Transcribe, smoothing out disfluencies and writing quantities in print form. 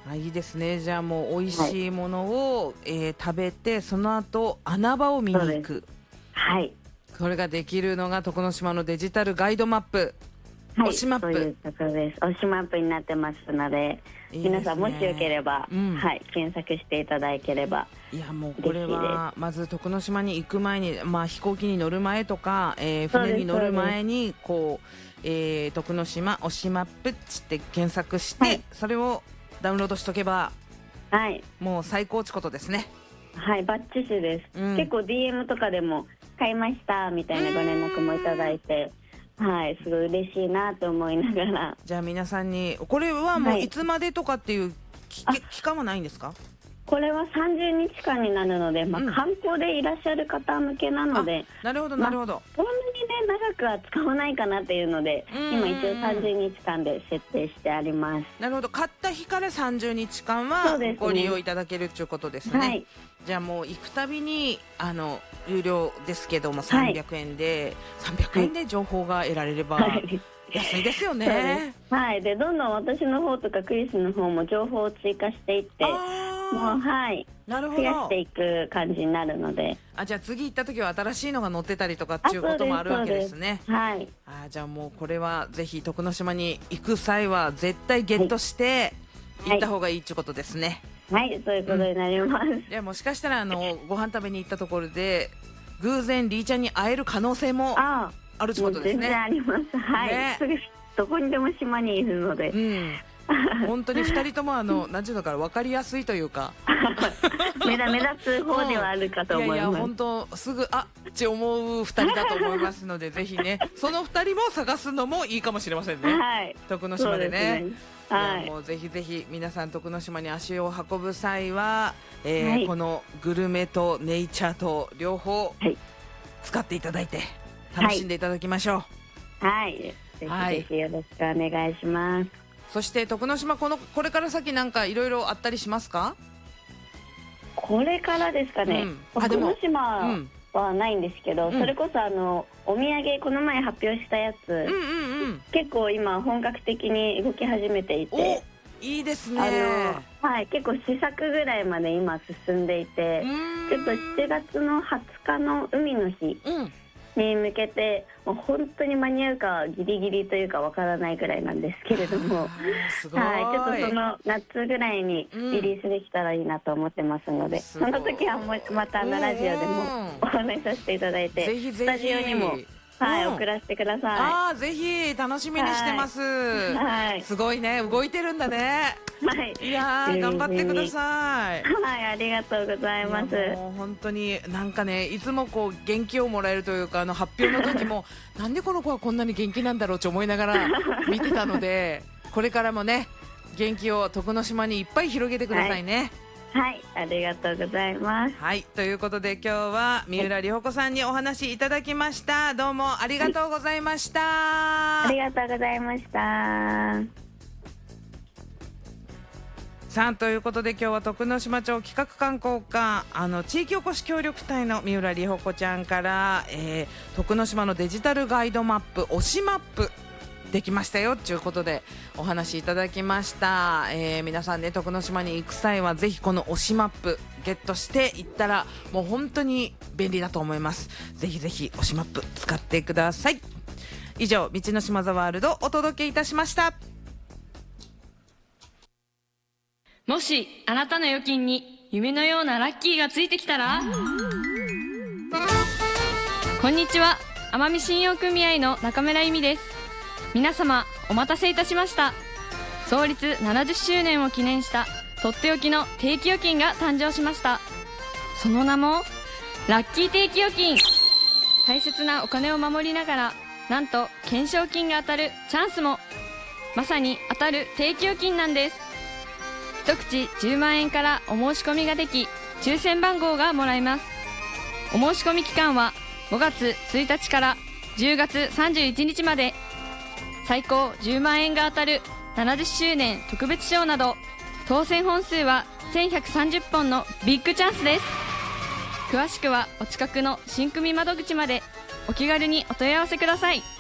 いいですね。じゃあもう美味しいものを、食べて、その後穴場を見に行く。 はい。 これができるのが徳之島のデジタルガイドマップ、 はい、 推しマップ。 そういうことです。推しマップになってますので、 いいですね、 皆さんもしよければ、はい、検索していただければ。 いやもうこれはまず徳之島に行く前に、飛行機に乗る前とか、船に乗る前にこう、徳之島推しマップって検索して、それをダウンロードしとけば、 はい、 もう最高ってことですね。 はい、バッチシです、結構 DM とかでも買いましたみたいなご連絡もいただいて、はい、すごい嬉しいなと思いながら。 じゃあ皆さんに、これはもういつまでとかっていう期間はないんですか？ これは30日間になるので、観光でいらっしゃる方向けなので、 なるほどなるほど、 そんなにね長くは使わないかなっていうので、今一応30日間で設定してあります。 なるほど、買った日から30日間はご利用いただけるということですね。はい、じゃあもう行くたびに有料ですけども300円で、300円で情報が得られれば、安いですよね。 はい、でどんどん私の方とかクリスの方も情報を追加していって、もうなるほど、増やしていく感じになるので。 じゃあ次行った時は新しいのが載ってたりとかっていうこともあるわけですね。 はい。 じゃあもうこれはぜひ徳之島に行く際は絶対ゲットして行った方がいいっていうことですね。 はい、そういうことになります。 じゃあもしかしたらご飯食べに行ったところで偶然リーちゃんに会える可能性もあるってことですね。 全然あります。はい、どこにでも島にいるので、 本当に2人とも何ていうのか分かりやすいというか目立つ方ではあるかと思います。 いや本当すぐって思う2人だと思いますのでぜひねその2人も探すのもいいかもしれませんね。はい、徳之島でね。もうぜひぜひ皆さん徳之島に足を運ぶ際は、このグルメとネイチャーと両方使っていただいて楽しんでいただきましょう。はい、ぜひぜひよろしくお願いします。そして徳之島これから先なんかいろいろあったりしますか？ これからですかね。徳之島はないんですけど、それこそお土産この前発表したやつ、結構今本格的に動き始めていて、 いいですね。 はい、結構試作ぐらいまで今進んでいて、ちょっと7月の20日の海の日に向けて、もう本当に間に合うかギリギリというかわからないぐらいなんですけれども、ちょっとその夏ぐらいにリリースできたらいいなと思ってますので、その時はまたラジオでもお話しさせていただいて、スタジオにも送らせてください。 ぜひ楽しみにしてます。すごいね、動いてるんだね。いや頑張ってください。 はい、ありがとうございます。 もう本当になんかね、いつもこう元気をもらえるというか、発表の時もなんでこの子はこんなに元気なんだろうと思いながら見てたので、これからもね元気を徳之島にいっぱい広げてくださいね。 はい、ありがとうございます。 はい、ということで今日は三浦里穂子さんにお話いただきました。どうもありがとうございました。 ありがとうございました。 さあということで今日は徳之島町企画観光課地域おこし協力隊の三浦里穂子ちゃんから、徳之島のデジタルガイドマップ推しマップできましたよということでお話いただきました。皆さんね徳之島に行く際はぜひこの推しマップゲットしていったらもう本当に便利だと思います。ぜひぜひ推しマップ使ってください。以上道の島ザワールドお届けいたしました。 もしあなたの預金に夢のようなラッキーがついてきたら、こんにちは、奄美信用組合の中村由美です。皆様お待たせいたしました。創立70周年を記念したとっておきの定期預金が誕生しました。その名もラッキー定期預金。大切なお金を守りながら、なんと懸賞金が当たるチャンスも。まさに当たる定期預金なんです。一口10万円からお申し込みができ、抽選番号がもらえます。お申し込み期間は5月1日から10月31日まで。最高10万円が当たる70周年特別賞など、当選本数は1130本のビッグチャンスです。詳しくはお近くの新組窓口までお気軽にお問い合わせください。